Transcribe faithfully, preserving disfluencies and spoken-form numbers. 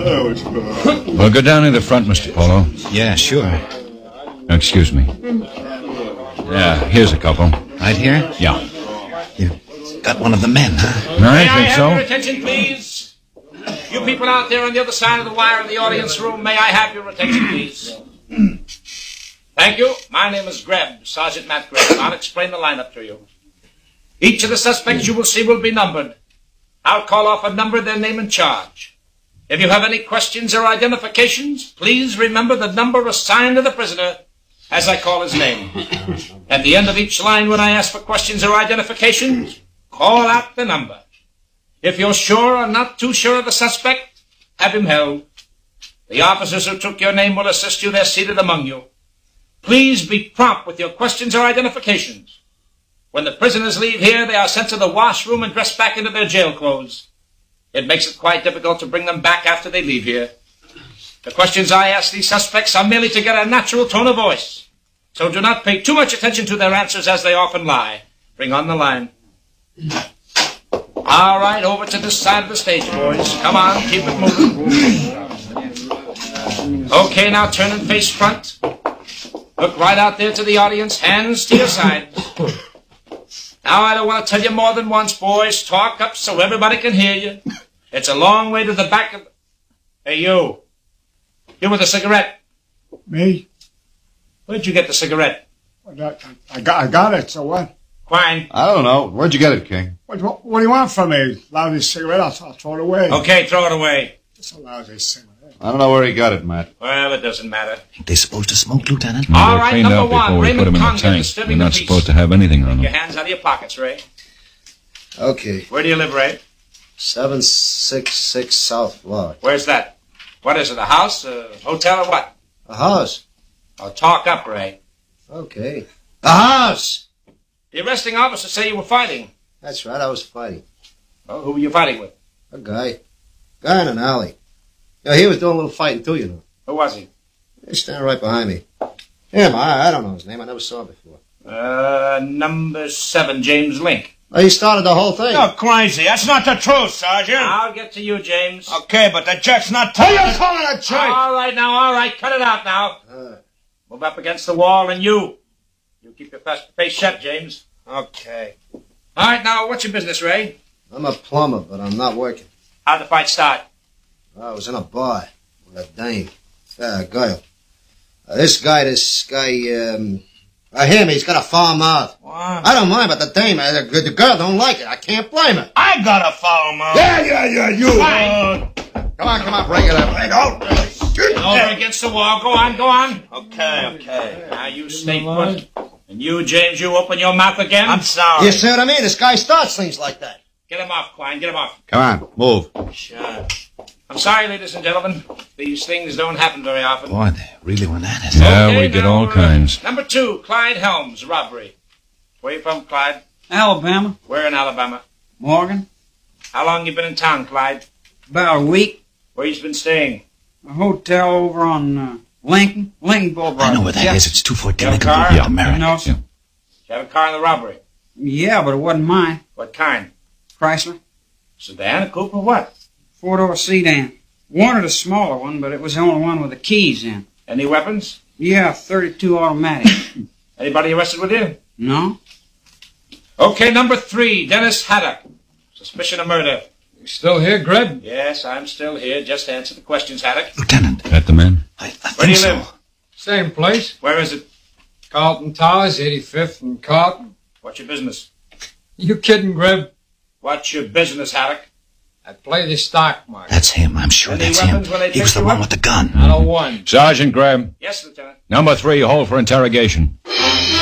Well, go down to the front, Mister Polo. Yeah, sure. Excuse me. Yeah, here's a couple. Right here? Yeah. You got one of the men, huh? I May think I have so. your attention, please? You people out there on the other side of the wire in the audience room, may I have your attention, please? Thank you. My name is Greb, Sergeant Matt Greb. I'll explain the lineup to you. Each of the suspects you will see will be numbered. I'll call off a number, their name and charge. If you have any questions or identifications, please remember the number assigned to the prisoner as I call his name. At the end of each line when I ask for questions or identifications, call out the number. If you're sure or not too sure of the suspect, have him held. The officers who took your name will assist you. They're seated among you. Please be prompt with your questions or identifications. When the prisoners leave here, they are sent to the washroom and dressed back into their jail clothes. It makes it quite difficult to bring them back after they leave here. The questions I ask these suspects are merely to get a natural tone of voice. So do not pay too much attention to their answers as they often lie. Bring on the line. All right, over to this side of the stage, boys. Come on, keep it moving. Okay, now turn and face front. Look right out there to the audience, hands to your sides. Now, I don't want to tell you more than once, boys. Talk up so everybody can hear you. It's a long way to the back of... Hey, you. You with a cigarette. Me? Where'd you get the cigarette? I, I, got, I got it, so what? Quine. I don't know. Where'd you get it, King? What, what, what do you want from me? Lousy cigarette, I'll, I'll throw it away. Okay, throw it away. It's a lousy cigarette. I don't know where he got it, Matt. Well, it doesn't matter. Ain't they supposed to smoke, Lieutenant? Well, All they're right, cleaned number out one, before we Raymond put them in the Congan, tank. disturbing We're not the peace. supposed to have anything on Take your them. hands out of your pockets, Ray. Okay. Where do you live, Ray? seven six six South Florida. Where's that? What is it, a house, a hotel, or what? A house. Oh, talk up, Ray. Okay. A house! The arresting officers say you were fighting. That's right, I was fighting. Well, who were you fighting with? A guy. Guy in an alley. You know, he was doing a little fighting too, you know. Who was he? He's standing right behind me. Him, I, I don't know his name. I never saw him before. Uh, number seven, James Link. Oh, he started the whole thing. You're crazy. That's not the truth, Sergeant. I'll get to you, James. Okay, but the jerk's not Who telling you us. calling a jerk? All right, now, all right. Cut it out now. Uh, Move up against the wall, and you. You keep your face shut, James. Okay. All right, now, what's your business, Ray? I'm a plumber, but I'm not working. How'd the fight start? I was in a bar with a dame. Uh, a girl. Uh, this guy, this guy, um... Uh, him, he's got a foul mouth. What? I don't mind, but the dame, uh, the, the girl don't like it. I can't blame her. I got a foul mouth. Yeah, yeah, yeah, you. Fine. Come on, come on, break it up. Break it out. Over against the wall. Go on, go on. Okay, okay. Now, you stay put. And you, James, you open your mouth again. I'm sorry. You see what I mean? This guy starts things like that. Get him off, Quine. Get him off. Come on, move. Sure. I'm sorry, ladies and gentlemen. These things don't happen very often. Boy, they really went at it. Yeah, Okay, we get now, all uh, kinds. Number two, Clyde Helms, robbery. Where you from, Clyde? Alabama. Where in Alabama? Morgan. How long you been in town, Clyde? About a week. Where you been staying? A hotel over on uh, Lincoln. Lincoln Boulevard. I know where that yeah. is. It's two fourteen Your Lincoln car? Boulevard, Yeah. America. No, sir. Yeah. You have a car in the robbery? Yeah, but it wasn't mine. What kind? Chrysler. Sedan, a coupe, or what? Four-door sedan. Wanted a smaller one, but it was the only one with the keys in. Any weapons? Yeah, thirty-two automatic. Anybody arrested with you? No? Okay, number three, Dennis Haddock. Suspicion of murder. You still here, Greb? Yes, I'm still here. Just answer the questions, Haddock. Lieutenant, At the man? I, I think Where do you so. live? Same place. Where is it? Carlton Towers, eighty-fifth and Carlton. What's your business? You kidding, Greb? What's your business, Haddock? I play the stock market. That's him. I'm sure Any that's weapons him. when they He was take the you one up? with the gun. Not a one. Sergeant Graham. Yes, Lieutenant. Number three, hold for interrogation.